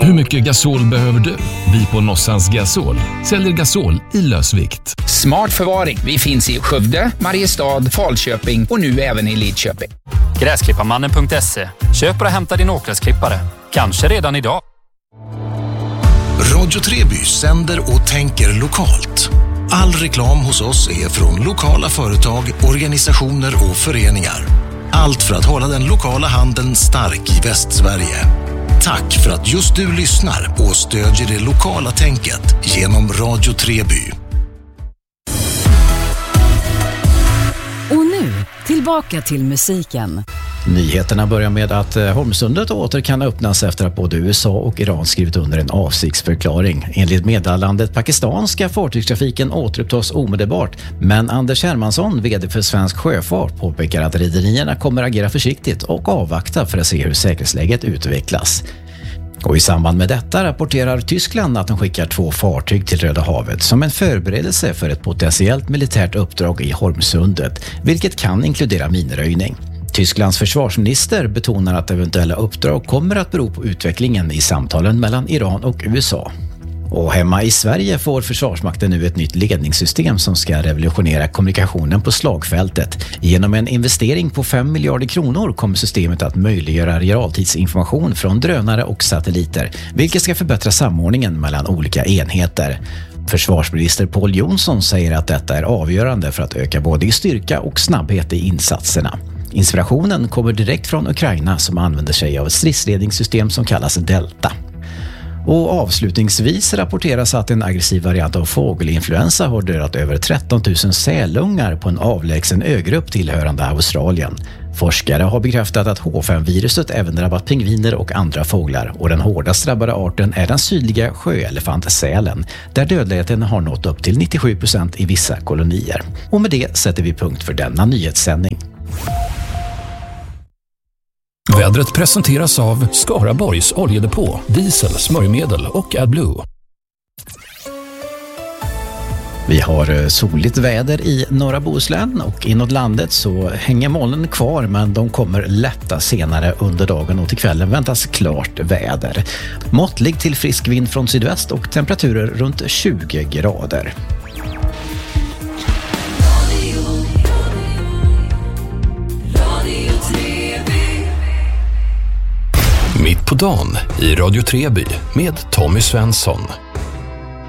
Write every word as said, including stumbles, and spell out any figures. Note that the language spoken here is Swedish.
Hur mycket gasol behöver du? Vi på Nossans Gasol säljer gasol i lösvikt. Smart förvaring. Vi finns i Skövde, Mariestad, Falköping och nu även i Lidköping. Gräsklipparmannen punkt se. Köp och hämta din åkgräsklippare. Kanske redan idag. Radio Treby sänder och tänker lokalt. All reklam hos oss är från lokala företag, organisationer och föreningar. Allt för att hålla den lokala handeln stark i Västsverige. Tack för att just du lyssnar och stödjer det lokala tänket genom Radio Treby. Och nu, tillbaka till musiken. Nyheterna börjar med att Holmsundet åter kan öppnas efter att både U S A och Iran skrivit under en avsiktsförklaring. Enligt meddelandet Pakistan ska fartygstrafiken återupptas omedelbart, men Anders Hermansson, vd för Svensk Sjöfart, påpekar att rederierna kommer agera försiktigt och avvakta för att se hur säkerhetsläget utvecklas. Och i samband med detta rapporterar Tyskland att de skickar två fartyg till Röda havet som en förberedelse för ett potentiellt militärt uppdrag i Holmsundet, vilket kan inkludera minröjning. Tysklands försvarsminister betonar att eventuella uppdrag kommer att bero på utvecklingen i samtalen mellan Iran och U S A. Och hemma i Sverige får Försvarsmakten nu ett nytt ledningssystem som ska revolutionera kommunikationen på slagfältet. Genom en investering på fem miljarder kronor kommer systemet att möjliggöra realtidsinformation från drönare och satelliter, vilket ska förbättra samordningen mellan olika enheter. Försvarsminister Pål Jonsson säger att detta är avgörande för att öka både i styrka och snabbhet i insatserna. Inspirationen kommer direkt från Ukraina som använder sig av ett stridsledningssystem som kallas Delta. Och avslutningsvis rapporteras att en aggressiv variant av fågelinfluensa har dödat över tretton tusen sälungar på en avlägsen ögrupp tillhörande Australien. Forskare har bekräftat att H fem-viruset även drabbat pingviner och andra fåglar, och den hårdast drabbade arten är den sydliga sjöelefantsälen, där dödligheten har nått upp till nittiosju procent i vissa kolonier. Och med det sätter vi punkt för denna nyhetssändning. Vädret presenteras av Skaraborgs oljedepå, diesel, smörjmedel och AdBlue. Vi har soligt väder i norra Bohuslän och inåt landet så hänger molnen kvar, men de kommer lätta senare under dagen och till kvällen väntas klart väder. Måttlig till frisk vind från sydväst och temperaturer runt tjugo grader. Mitt på dagen i Radio Treby med Tommy Svensson.